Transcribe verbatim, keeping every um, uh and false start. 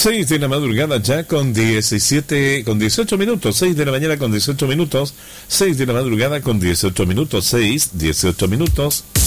seis de la madrugada ya con diecisiete, con dieciocho minutos, seis de la mañana con dieciocho minutos, seis de la madrugada con dieciocho minutos, seis, dieciocho minutos.